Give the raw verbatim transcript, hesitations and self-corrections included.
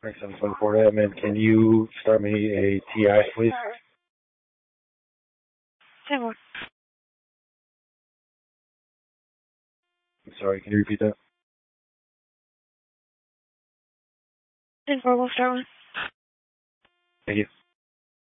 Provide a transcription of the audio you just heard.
Frank seven seven four admin, can you start me a T I, please? ten four. I'm sorry, can you repeat that? ten four, we'll start one. Thank you.